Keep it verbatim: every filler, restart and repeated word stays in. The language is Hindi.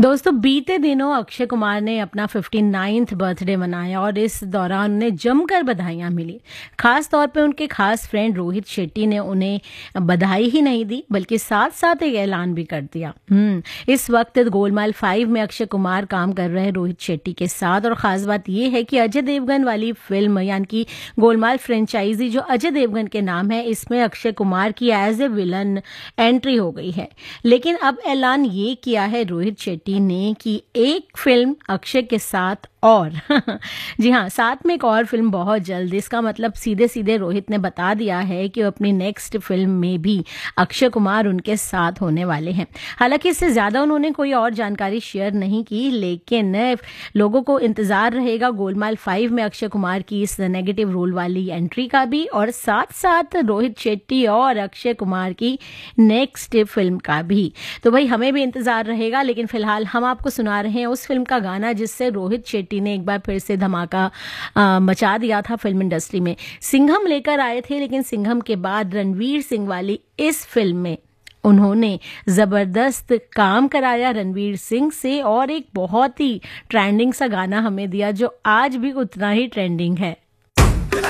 दोस्तों बीते दिनों अक्षय कुमार ने अपना फिफ्टी नाइन्थ बर्थडे मनाया और इस दौरान उन्हें जमकर बधाइयां मिली। खास तौर पे उनके खास फ्रेंड रोहित शेट्टी ने उन्हें बधाई ही नहीं दी बल्कि साथ साथ एक ऐलान भी कर दिया। हम्म इस वक्त गोलमाल फाइव में अक्षय कुमार काम कर रहे हैं रोहित शेट्टी के साथ, और खास बात यह है कि अजय देवगन वाली फिल्म यानी कि गोलमाल फ्रेंचाइजी जो अजय देवगन के नाम है, इसमें अक्षय कुमार की एज ए विलन एंट्री हो गई है। लेकिन अब ऐलान ये किया है रोहित शेट्टी ने कि एक फिल्म अक्षय के साथ और जी हाँ, साथ में एक और फिल्म बहुत जल्द। इसका मतलब सीधे सीधे रोहित ने बता दिया है कि अपनी नेक्स्ट फिल्म में भी अक्षय कुमार उनके साथ होने वाले हैं। हालांकि इससे ज़्यादा उन्होंने कोई और जानकारी शेयर नहीं की, लेकिन लोगों को इंतज़ार रहेगा गोलमाल फाइव में अक्षय कुमार की इस नेगेटिव रोल वाली एंट्री का भी, और साथ साथ रोहित शेट्टी और अक्षय कुमार की नेक्स्ट फिल्म का भी। तो भाई हमें भी इंतज़ार रहेगा, लेकिन फिलहाल हम आपको सुना रहे हैं उस फिल्म का गाना जिससे रोहित शेट्टी ने एक बार फिर से धमाका आ, मचा दिया था फिल्म इंडस्ट्री में। सिंघम लेकर आए थे, लेकिन सिंघम के बाद रणवीर सिंह वाली इस फिल्म में उन्होंने ज़बरदस्त काम कराया रणवीर सिंह से, और एक बहुत ही ट्रेंडिंग सा गाना हमें दिया जो आज भी उतना ही ट्रेंडिंग है।